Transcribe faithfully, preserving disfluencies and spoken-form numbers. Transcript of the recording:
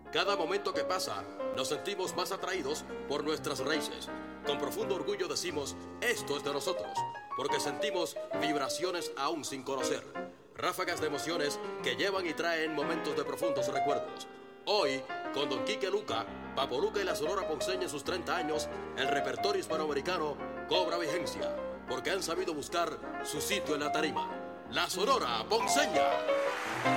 Cada momento que pasa, nos sentimos más atraídos por nuestras raíces. Con profundo orgullo decimos, esto es de nosotros, porque sentimos vibraciones aún sin conocer. Ráfagas de emociones que llevan y traen momentos de profundos recuerdos. Hoy, con Don Quique Luca, Papo Luca y la Sonora Ponceña en sus treinta años, el repertorio hispanoamericano cobra vigencia, porque han sabido buscar su sitio en la tarima. La Sonora Ponceña.